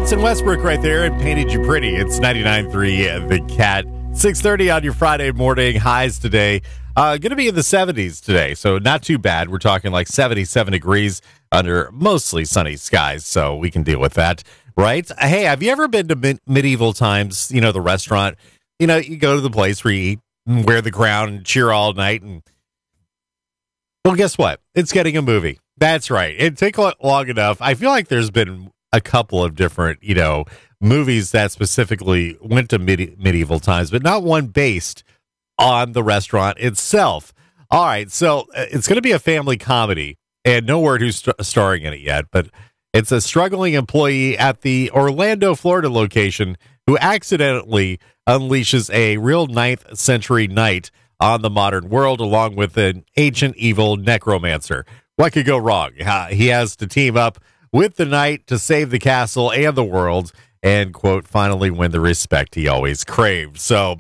Vincent Westbrook right there and Painted You Pretty. It's 99.3 The Cat. 6:30 on your Friday morning. Highs today. Going to be in the 70s today, so not too bad. We're talking like 77 degrees under mostly sunny skies, so we can deal with that, right? Hey, have you ever been to medieval times? You know, the restaurant. You know, you go to the place where you eat and wear the crown and cheer all night. And well, guess what? It's getting a movie. That's right. It took long enough. I feel like there's been a couple of different, movies that specifically went to medieval times, but not one based on the restaurant itself. All right, so it's going to be a family comedy, and no word who's starring in it yet, but it's a struggling employee at the Orlando, Florida location who accidentally unleashes a real 9th century knight on the modern world, along with an ancient evil necromancer. What could go wrong? He has to team up with the knight to save the castle and the world and, quote, finally win the respect he always craved. So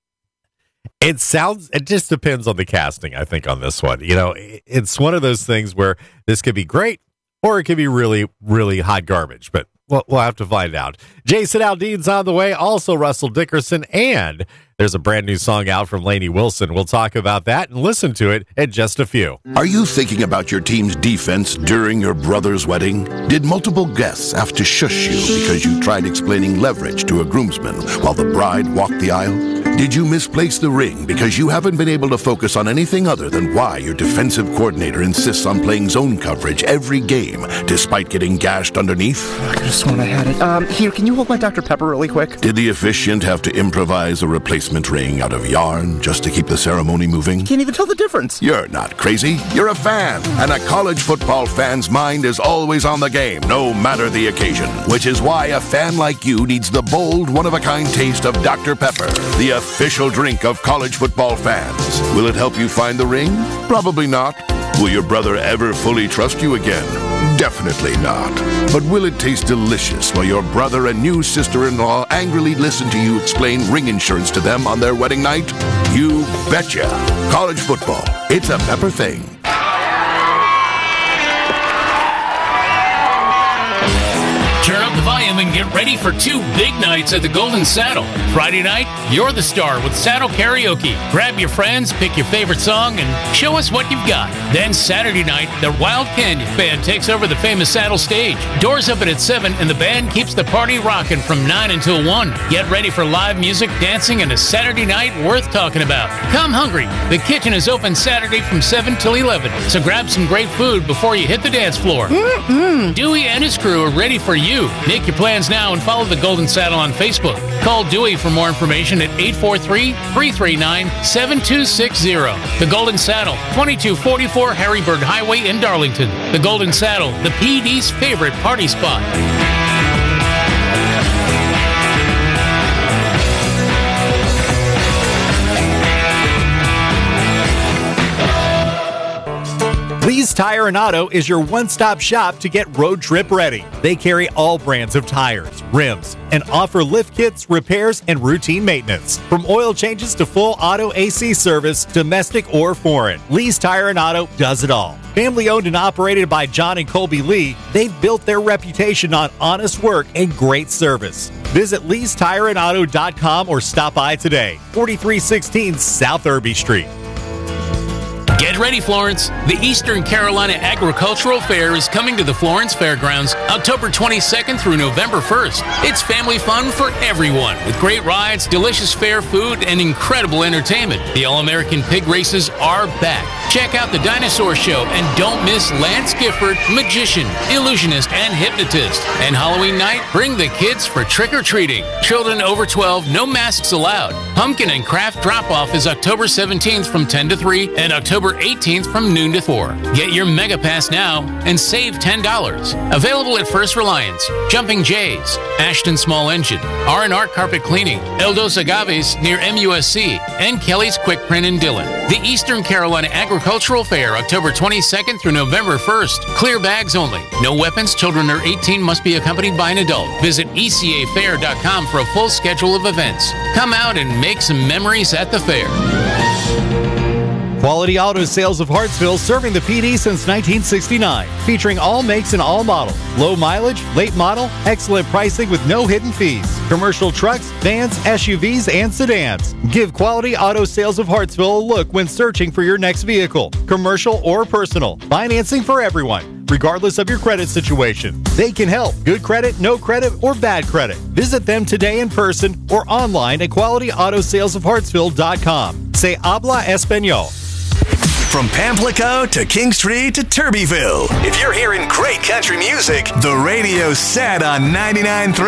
it just depends on the casting, I think, on this one. It's one of those things where this could be great or it could be really, really hot garbage, but we'll have to find out. Jason Aldean's on the way, also Russell Dickerson, and there's a brand new song out from Lainey Wilson. We'll talk about that and listen to it in just a few. Are you thinking about your team's defense during your brother's wedding? Did multiple guests have to shush you because you tried explaining leverage to a groomsman while the bride walked the aisle? Did you misplace the ring because you haven't been able to focus on anything other than why your defensive coordinator insists on playing zone coverage every game despite getting gashed underneath? I could have sworn I had it. Here, can you hold my Dr. Pepper really quick? Did the officiant have to improvise a replacement ring out of yarn just to keep the ceremony moving? Can't even tell the difference. You're not crazy. You're a fan. And a college football fan's mind is always on the game, no matter the occasion. Which is why a fan like you needs the bold, one-of-a-kind taste of Dr. Pepper, the official drink of college football fans. Will it help you find the ring? Probably not. Will your brother ever fully trust you again? Definitely not. But will it taste delicious while your brother and new sister-in-law angrily listen to you explain ring insurance to them on their wedding night? You betcha. College football. It's a Pepper thing. Turn up the volume and get ready for 2 big nights at the Golden Saddle. Friday night, you're the star with Saddle Karaoke. Grab your friends, pick your favorite song, and show us what you've got. Then Saturday night, the Wild Canyon Band takes over the famous Saddle stage. Doors open at 7, and the band keeps the party rocking from 9 until 1. Get ready for live music, dancing, and a Saturday night worth talking about. Come hungry. The kitchen is open Saturday from 7 till 11, so grab some great food before you hit the dance floor. Dewey and his crew are ready for you. Make your plans now and follow the Golden Saddle on Facebook. Call Dewey for more information at 843-339-7260. The Golden Saddle, 2244 Harrisburg Highway in Darlington. The Golden Saddle, the PD's favorite party spot. Lee's Tire and Auto is your one-stop shop to get road trip ready. They carry all brands of tires, rims, and offer lift kits, repairs, and routine maintenance. From oil changes to full auto AC service, domestic or foreign, Lee's Tire and Auto does it all. Family owned and operated by John and Colby Lee, they've built their reputation on honest work and great service. Visit Lee'sTireandAuto.com or stop by today, 4316 South Irby Street. Get ready, Florence. The Eastern Carolina Agricultural Fair is coming to the Florence Fairgrounds October 22nd through November 1st. It's family fun for everyone with great rides, delicious fair food, and incredible entertainment. The All-American Pig Races are back. Check out the Dinosaur Show and don't miss Lance Gifford, magician, illusionist, and hypnotist. And Halloween night, bring the kids for trick-or-treating. Children over 12, no masks allowed. Pumpkin and craft drop-off is October 17th from 10 to 3 and October 18th from noon to 4. Get your Mega Pass now and save $10. Available at First Reliance, Jumping Jays, Ashton Small Engine, R&R Carpet Cleaning, El Dos Agaves near MUSC, and Kelly's Quick Print in Dillon. The Eastern Carolina Agricultural Fair, October 22nd through November 1st. Clear bags only. No weapons. Children under 18 must be accompanied by an adult. Visit ecafair.com for a full schedule of events. Come out and make some memories at the fair. Quality Auto Sales of Hartsville, serving the PD since 1969. Featuring all makes and all models. Low mileage, late model, excellent pricing with no hidden fees. Commercial trucks, vans, SUVs, and sedans. Give Quality Auto Sales of Hartsville a look when searching for your next vehicle. Commercial or personal. Financing for everyone, regardless of your credit situation. They can help. Good credit, no credit, or bad credit. Visit them today in person or online at QualityAutoSalesOfHartsville.com. Say habla español. From Pamplico to King Street to Turbyville. If you're hearing great country music, the radio's set on 99.3.